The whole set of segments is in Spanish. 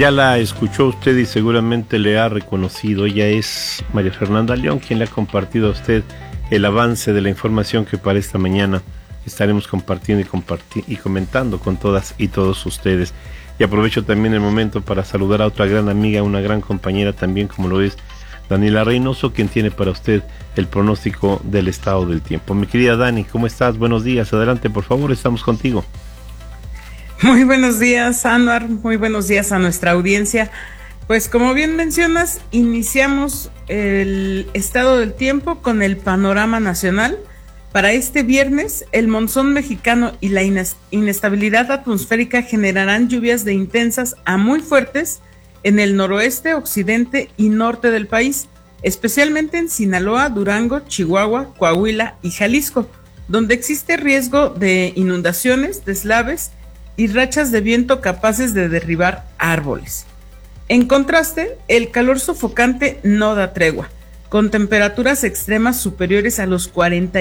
Ya la escuchó usted y seguramente le ha reconocido. Ella es María Fernanda León, quien le ha compartido a usted el avance de la información que para esta mañana estaremos compartiendo y comentando con todas y todos ustedes. Y aprovecho también el momento para saludar a otra gran amiga, una gran compañera también, como lo es Daniela Reynoso, quien tiene para usted el pronóstico del estado del tiempo. Mi querida Dani, ¿cómo estás? Buenos días, adelante por favor, estamos contigo. Muy buenos días, Anuar, muy buenos días a nuestra audiencia. Pues como bien mencionas, iniciamos el estado del tiempo con el panorama nacional. Para este viernes, el monzón mexicano y la inestabilidad atmosférica generarán lluvias de intensas a muy fuertes en el noroeste, occidente y norte del país, especialmente en Sinaloa, Durango, Chihuahua, Coahuila y Jalisco, donde existe riesgo de inundaciones, deslaves y rachas de viento capaces de derribar árboles. En contraste, el calor sofocante no da tregua, con temperaturas extremas superiores a los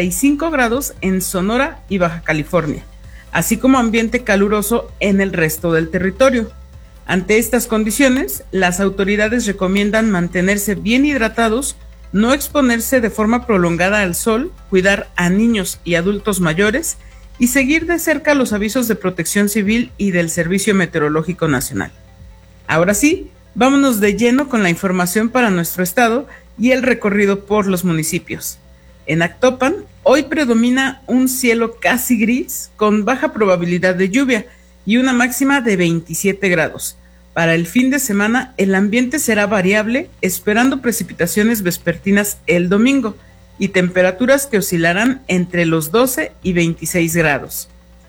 45 grados en Sonora y Baja California, así como ambiente caluroso en el resto del territorio. Ante estas condiciones, las autoridades recomiendan mantenerse bien hidratados, no exponerse de forma prolongada al sol, cuidar a niños y adultos mayores y seguir de cerca los avisos de Protección Civil y del Servicio Meteorológico Nacional. Ahora sí, vámonos de lleno con la información para nuestro estado y el recorrido por los municipios. En Actopan, hoy predomina un cielo casi gris con baja probabilidad de lluvia y una máxima de 27 grados. Para el fin de semana, el ambiente será variable, esperando precipitaciones vespertinas el domingo y temperaturas que oscilarán entre los 12 y 26 grados.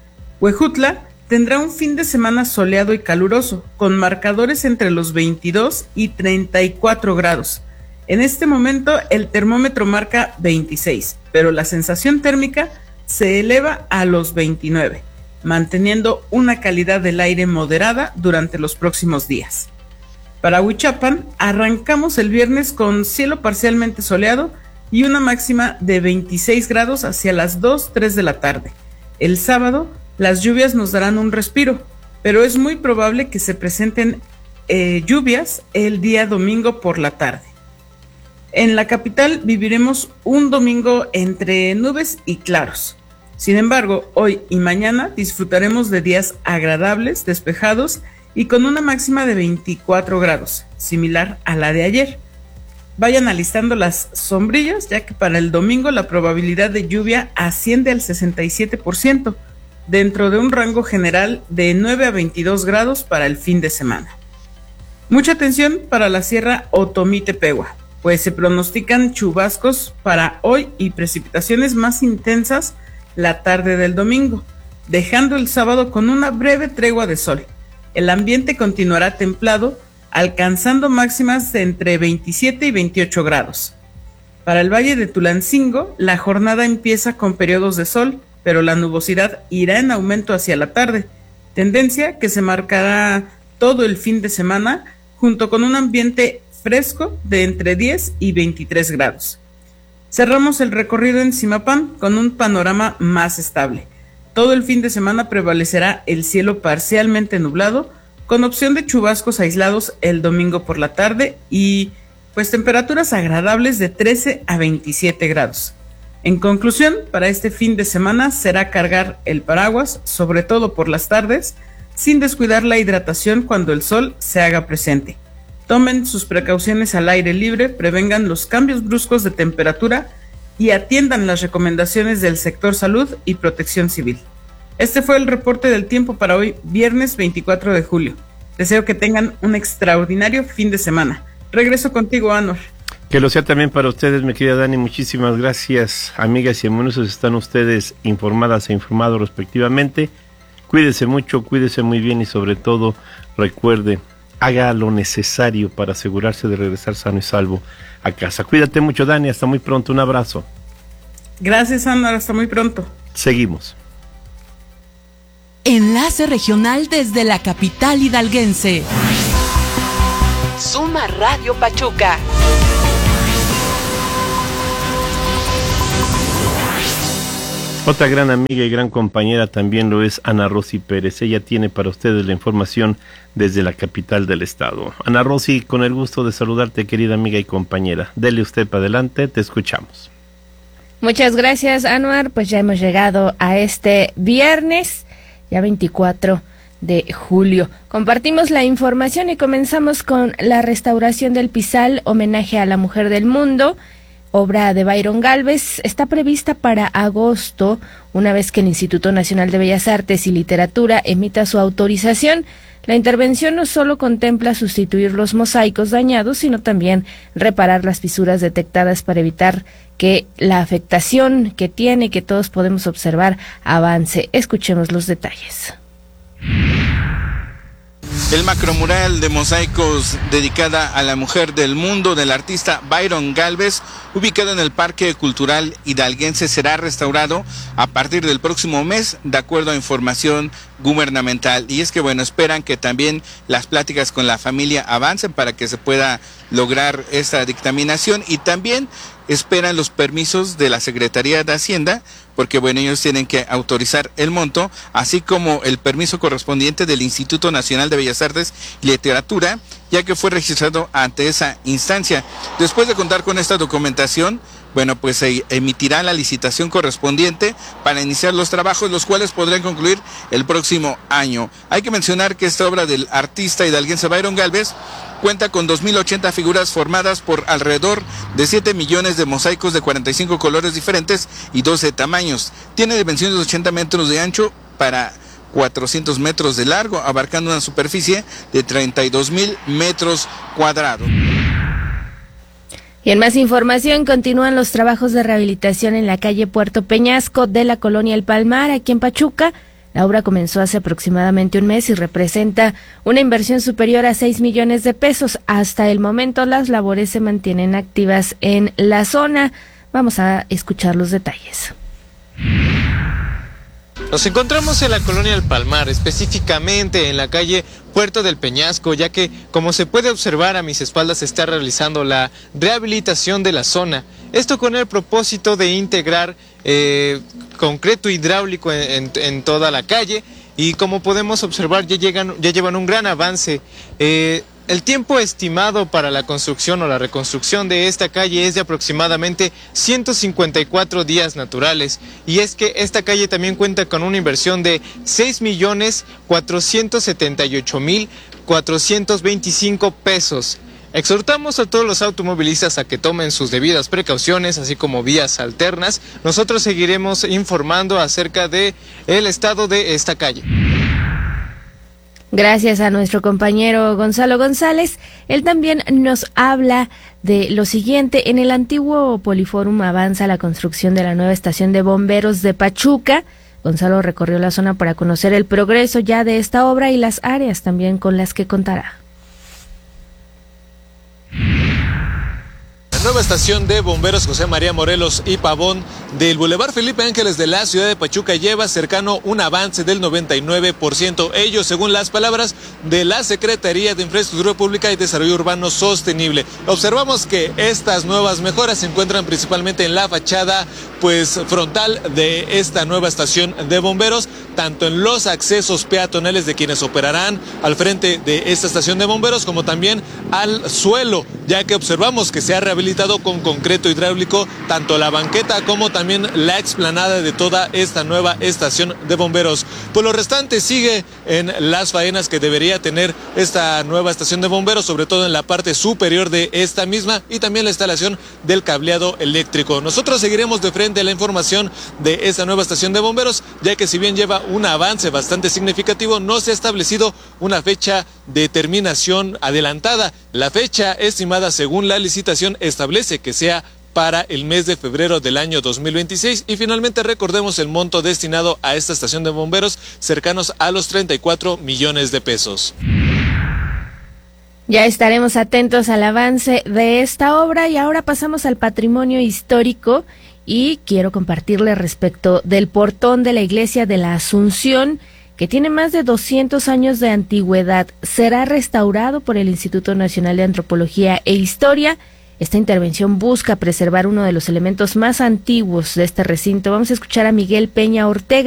Huejutla tendrá un fin de semana soleado y caluroso, con marcadores entre los 22 y 34 grados. En este momento el termómetro marca 26, pero la sensación térmica se eleva a los 29, manteniendo una calidad del aire moderada durante los próximos días. Para Huichapan, arrancamos el viernes con cielo parcialmente soleado y una máxima de 26 grados hacia las 2-3 de la tarde. El sábado, las lluvias nos darán un respiro, pero es muy probable que se presenten lluvias el día domingo por la tarde. En la capital viviremos un domingo entre nubes y claros. Sin embargo, hoy y mañana disfrutaremos de días agradables, despejados y con una máxima de 24 grados, similar a la de ayer. Vayan alistando las sombrillas, ya que para el domingo la probabilidad de lluvia asciende al 67%, dentro de un rango general de 9 a 22 grados para el fin de semana. Mucha atención para la Sierra Otomí-Tepehua, pues se pronostican chubascos para hoy y precipitaciones más intensas la tarde del domingo, dejando el sábado con una breve tregua de sol. El ambiente continuará templado, alcanzando máximas de entre 27 y 28 grados. Para el Valle de Tulancingo, la jornada empieza con periodos de sol, pero la nubosidad irá en aumento hacia la tarde, tendencia que se marcará todo el fin de semana, junto con un ambiente fresco de entre 10 y 23 grados. Cerramos el recorrido en Zimapán con un panorama más estable. Todo el fin de semana prevalecerá el cielo parcialmente nublado, con opción de chubascos aislados el domingo por la tarde y pues temperaturas agradables de 13 a 27 grados. En conclusión, para este fin de semana será cargar el paraguas, sobre todo por las tardes, sin descuidar la hidratación cuando el sol se haga presente. Tomen sus precauciones al aire libre, prevengan los cambios bruscos de temperatura y atiendan las recomendaciones del sector salud y protección civil. Este fue el reporte del tiempo para hoy, viernes 24 de julio. Deseo que tengan un extraordinario fin de semana. Regreso contigo, Anor. Que lo sea también para ustedes, mi querida Dani. Muchísimas gracias, amigas y hermanos. Están ustedes informadas e informados respectivamente. Cuídese mucho, cuídese muy bien y sobre todo recuerde, haga lo necesario para asegurarse de regresar sano y salvo a casa. Cuídate mucho, Dani. Hasta muy pronto. Un abrazo. Gracias, Anor. Hasta muy pronto. Seguimos. Enlace regional desde la capital hidalguense. Suma Radio Pachuca. Otra gran amiga y gran compañera también lo es Ana Rosy Pérez. Ella tiene para ustedes la información desde la capital del estado. Ana Rosy, con el gusto de saludarte, querida amiga y compañera. Dele usted para adelante, te escuchamos. Muchas gracias, Anuar. Pues ya hemos llegado a este viernes, ya 24 de julio. Compartimos la información y comenzamos con la restauración del Pizal, homenaje a la mujer del mundo. Obra de Byron Gálvez está prevista para agosto, una vez que el Instituto Nacional de Bellas Artes y Literatura emita su autorización. La intervención no solo contempla sustituir los mosaicos dañados, sino también reparar las fisuras detectadas para evitar que la afectación que tiene, que todos podemos observar, avance. Escuchemos los detalles. El macromural de mosaicos dedicada a la mujer del mundo del artista Byron Gálvez, ubicado en el Parque Cultural Hidalguense, será restaurado a partir del próximo mes, de acuerdo a información gubernamental. Y es que, bueno, esperan que también las pláticas con la familia avancen para que se pueda lograr esta dictaminación, y también esperan los permisos de la Secretaría de Hacienda, porque bueno, ellos tienen que autorizar el monto, así como el permiso correspondiente del Instituto Nacional de Bellas Artes y Literatura, ya que fue registrado ante esa instancia. Después de contar con esta documentación, bueno, pues se emitirá la licitación correspondiente para iniciar los trabajos, los cuales podrán concluir el próximo año. Hay que mencionar que esta obra del artista hidalguense Byron Gálvez cuenta con 2.080 figuras formadas por alrededor de 7 millones de mosaicos de 45 colores diferentes y 12 tamaños. Tiene dimensiones de 80 metros de ancho para 400 metros de largo, abarcando una superficie de 32,000 metros cuadrados. Y en más información, continúan los trabajos de rehabilitación en la calle Puerto Peñasco de la colonia El Palmar, aquí en Pachuca. La obra comenzó hace aproximadamente un mes y representa una inversión superior a 6 millones de pesos. Hasta el momento las labores se mantienen activas en la zona. Vamos a escuchar los detalles. Nos encontramos en la colonia El Palmar, específicamente en la calle Puerto del Peñasco, ya que, como se puede observar a mis espaldas, se está realizando la rehabilitación de la zona. Esto con el propósito de integrar concreto hidráulico en toda la calle, y como podemos observar ya llevan un gran avance. El tiempo estimado para la construcción o la reconstrucción de esta calle es de aproximadamente 154 días naturales, y es que esta calle también cuenta con una inversión de 6.478.425 pesos. Exhortamos a todos los automovilistas a que tomen sus debidas precauciones, así como vías alternas. Nosotros seguiremos informando acerca de el estado de esta calle. Gracias a nuestro compañero Gonzalo González. Él también nos habla de lo siguiente. En el antiguo Poliforum avanza la construcción de la nueva estación de bomberos de Pachuca. Gonzalo recorrió la zona para conocer el progreso ya de esta obra y las áreas también con las que contará. La nueva estación de bomberos José María Morelos y Pavón del Boulevard Felipe Ángeles de la ciudad de Pachuca lleva cercano un avance del 99%. Ello según las palabras de la Secretaría de Infraestructura Pública y Desarrollo Urbano Sostenible. Observamos que estas nuevas mejoras se encuentran principalmente en la fachada frontal de esta nueva estación de bomberos, tanto en los accesos peatonales de quienes operarán al frente de esta estación de bomberos, como también al suelo, ya que observamos que se ha rehabilitado con concreto hidráulico tanto la banqueta como también la explanada de toda esta nueva estación de bomberos. Pues lo restante sigue en las faenas que debería tener esta nueva estación de bomberos, sobre todo en la parte superior de esta misma, y también la instalación del cableado eléctrico. Nosotros seguiremos de frente la información de esta nueva estación de bomberos, ya que si bien lleva un avance bastante significativo, no se ha establecido una fecha de terminación adelantada. La fecha estimada según la licitación establece que sea para el mes de febrero del año 2026, y finalmente recordemos el monto destinado a esta estación de bomberos, cercanos a los 34 millones de pesos. Ya estaremos atentos al avance de esta obra, y ahora pasamos al patrimonio histórico y quiero compartirles respecto del portón de la iglesia de la Asunción, que tiene más de 200 años de antigüedad. Será restaurado por el Instituto Nacional de Antropología e Historia. Esta intervención busca preservar uno de los elementos más antiguos de este recinto. Vamos a escuchar a Miguel Peña Ortega,